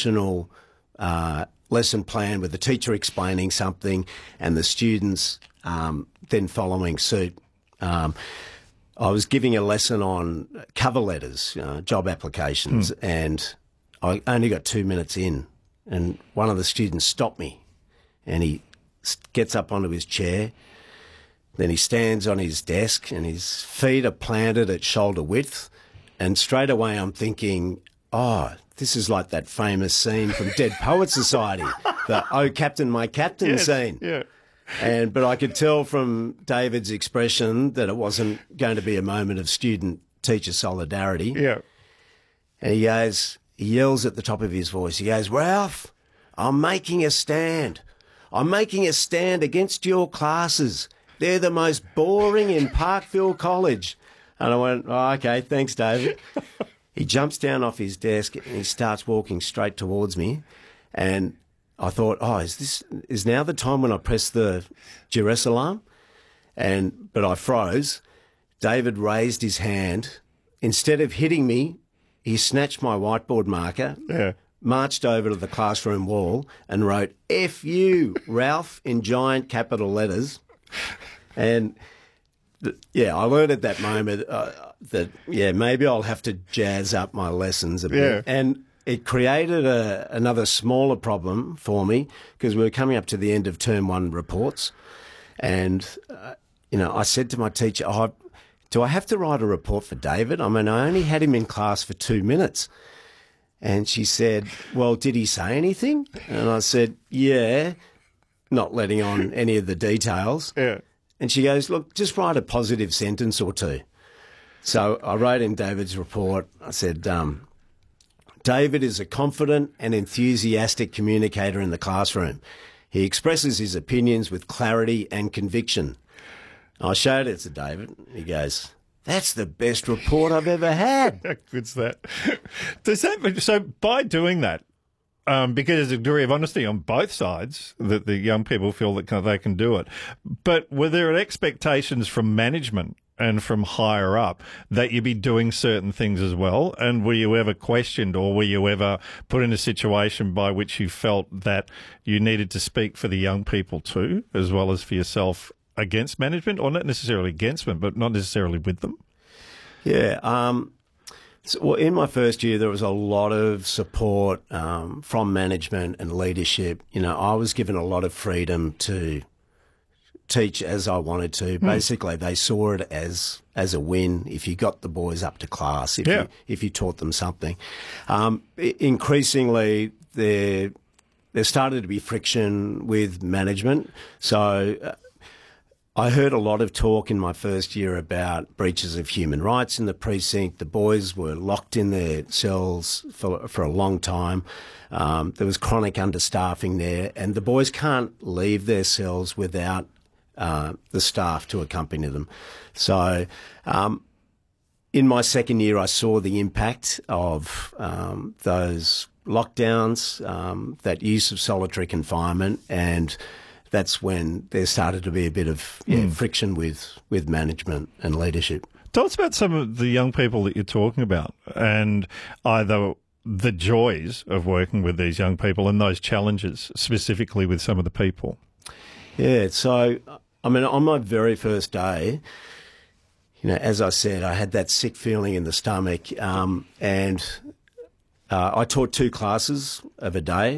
traditional lesson plan with the teacher explaining something and the students then following suit. I was giving a lesson on cover letters, job applications, and I only got 2 minutes in, and one of the students stopped me, and he gets up onto his chair, then he stands on his desk and his feet are planted at shoulder width, and straight away I'm thinking, oh, this is like that famous scene from Dead Poets Society, the "Oh, Captain, my Captain" scene. Yeah. But I could tell from David's expression that it wasn't going to be a moment of student-teacher solidarity. Yeah. And he yells at the top of his voice, he goes, "Ralph, I'm making a stand. I'm making a stand against your classes. They're the most boring in Parkville College." And I went, "Oh, okay, thanks, David." He jumps down off his desk and he starts walking straight towards me. And I thought, oh, is now the time when I press the duress alarm? But I froze. David raised his hand. Instead of hitting me, he snatched my whiteboard marker, marched over to the classroom wall and wrote, "F you, Ralph," in giant capital letters. And I learned at that moment that maybe I'll have to jazz up my lessons a bit. And it created another smaller problem for me because we were coming up to the end of term 1 reports. And, I said to my teacher, do I have to write a report for David? I mean, I only had him in class for 2 minutes. And she said, "Well, did he say anything?" And I said, "Yeah," not letting on any of the details. Yeah. And she goes, "Look, just write a positive sentence or two." So I wrote in David's report, I said, "David is a confident and enthusiastic communicator in the classroom. He expresses his opinions with clarity and conviction." I showed it to David. He goes, "That's the best report I've ever had." How good's that? So by doing that, because there's a degree of honesty on both sides that the young people feel that they can do it. But were there expectations from management and from higher up that you'd be doing certain things as well? And were you ever questioned, or were you ever put in a situation by which you felt that you needed to speak for the young people too, as well as for yourself, against management, or not necessarily against them, but not necessarily with them? Yeah. So in my first year, there was a lot of support from management and leadership. I was given a lot of freedom to teach as I wanted to. Basically, they saw it as a win if you got the boys up to class, if you taught them something. Increasingly, there started to be friction with management. So I heard a lot of talk in my first year about breaches of human rights in the precinct. The boys were locked in their cells for a long time. There was chronic understaffing there, and the boys can't leave their cells without the staff to accompany them. So in my second year, I saw the impact of those lockdowns, that use of solitary confinement, and that's when there started to be a bit of friction with management and leadership. Tell us about some of the young people that you're talking about, and either the joys of working with these young people and those challenges specifically with some of the people. Yeah, so, I mean, on my very first day, as I said, I had that sick feeling in the stomach, and I taught 2 classes of a day.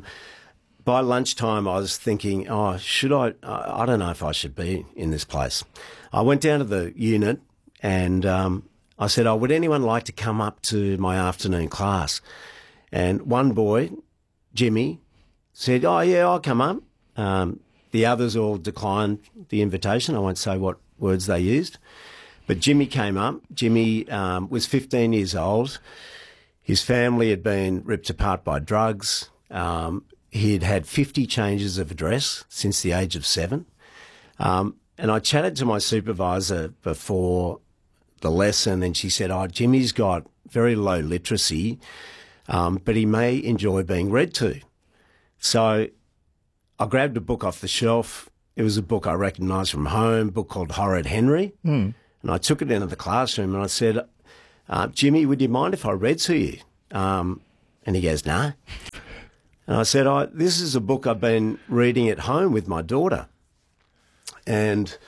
By lunchtime, I was thinking, I don't know if I should be in this place. I went down to the unit and I said, would anyone like to come up to my afternoon class? And one boy, Jimmy, said, "Oh, yeah, I'll come up." The others all declined the invitation. I won't say what words they used. But Jimmy came up. Jimmy was 15 years old. His family had been ripped apart by drugs. He'd had 50 changes of address since the age of 7. And I chatted to my supervisor before the lesson, and she said, Jimmy's got very low literacy, but he may enjoy being read to. So I grabbed a book off the shelf. It was a book I recognised from home, a book called Horrid Henry. And I took it into the classroom and I said, "Jimmy, would you mind if I read to you?" And he goes, no. And I said, this is a book I've been reading at home with my daughter. And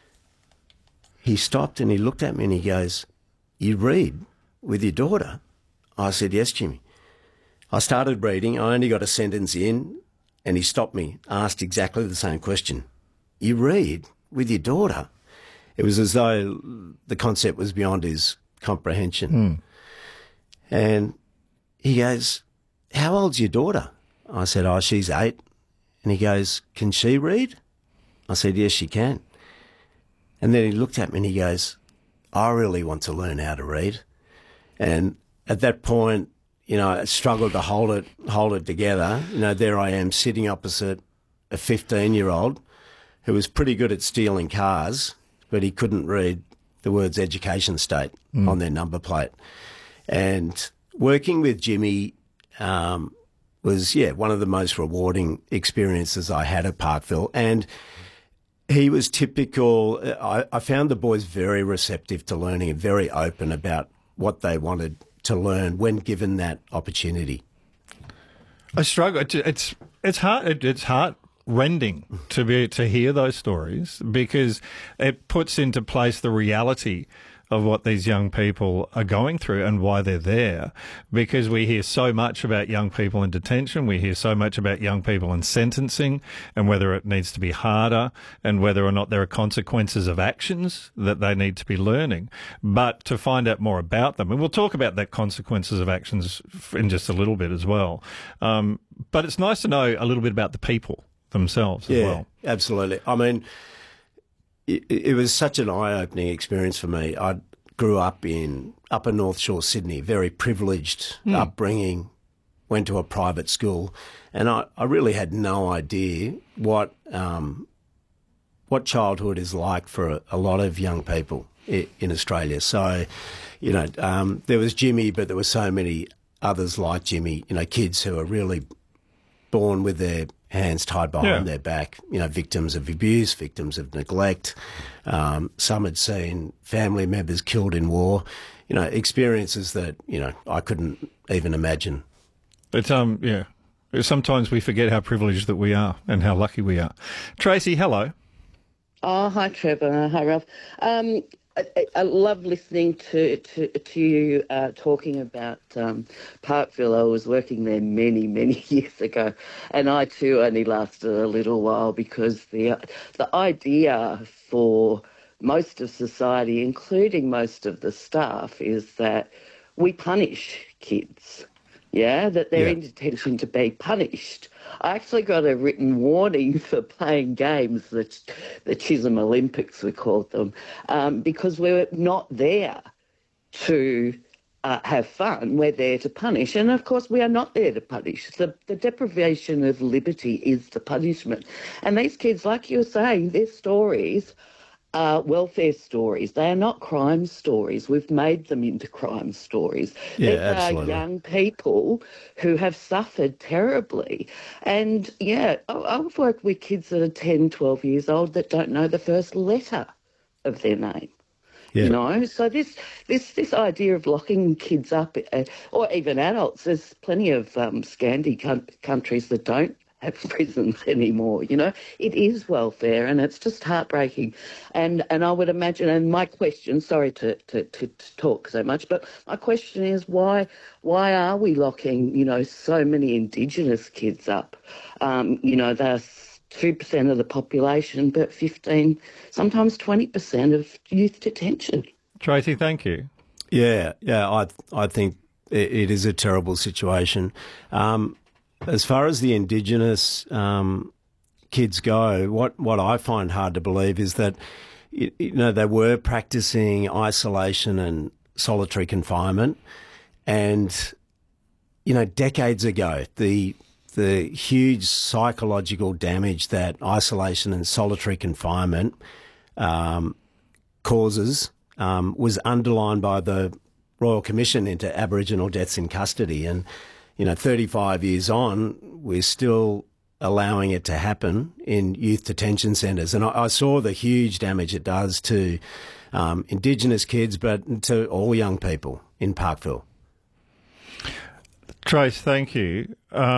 he stopped and he looked at me and he goes, you read with your daughter? I said, yes, Jimmy. I started reading. I only got a sentence in and he stopped me, asked exactly the same question. You read with your daughter? It was as though the concept was beyond his comprehension. And he goes, how old's your daughter? I said, she's 8. And he goes, can she read? I said, yes, she can. And then he looked at me and he goes, I really want to learn how to read. And at that point, I struggled to hold it together. There I am sitting opposite a 15-year-old who was pretty good at stealing cars, but he couldn't read the words education state on their number plate. And working with Jimmy was, one of the most rewarding experiences I had at Parkville. And he was typical. I found the boys very receptive to learning and very open about what they wanted to learn when given that opportunity. I struggle. It's hard. It's heart-rending to hear those stories because it puts into place the reality of what these young people are going through and why they're there. Because we hear so much about young people in detention, we hear so much about young people in sentencing and whether it needs to be harder and whether or not there are consequences of actions that they need to be learning. But to find out more about them, and we'll talk about that consequences of actions in just a little bit as well. But it's nice to know a little bit about the people themselves as well. Yeah, absolutely. I mean, it was such an eye-opening experience for me. I grew up in Upper North Shore, Sydney, very privileged upbringing, went to a private school, and I really had no idea what childhood is like for a lot of young people in Australia. So, there was Jimmy, but there were so many others like Jimmy, kids who are really born with their hands tied behind their back, victims of abuse, victims of neglect. Some had seen family members killed in war, experiences that, I couldn't even imagine. But, sometimes we forget how privileged that we are and how lucky we are. Tracy, hello. Oh, hi, Trevor. Hi, Ralph. I love listening to you talking about Parkville. I was working there many, many years ago, and I too only lasted a little while because the idea for most of society, including most of the staff, is that we punish kids. That they're in detention to be punished. I actually got a written warning for playing games, the Chisholm Olympics, we called them, because we're not there to have fun. We're there to punish. And, of course, we are not there to punish. The deprivation of liberty is the punishment. And these kids, like you were saying, their stories are welfare stories. They are not crime stories. We've made them into crime stories. Yeah, These absolutely. are young people who have suffered terribly. And, I've worked with kids that are 10, 12 years old that don't know the first letter of their name. Yeah. So this idea of locking kids up, or even adults, there's plenty of Scandi countries that don't have prisons anymore. It is welfare, and it's just heartbreaking. And I would imagine, and my question, sorry to talk so much, but my question is why are we locking so many Indigenous kids up? They're 2% of the population, but 15, sometimes 20% of youth detention. Tracy, thank you. Yeah, I think it is a terrible situation. As far as the Indigenous kids go, what I find hard to believe is that they were practicing isolation and solitary confinement, and decades ago the huge psychological damage that isolation and solitary confinement causes was underlined by the Royal Commission into Aboriginal deaths in custody. And 35 years on, we're still allowing it to happen in youth detention centres. And I saw the huge damage it does to Indigenous kids, but to all young people in Parkville. Trace, thank you.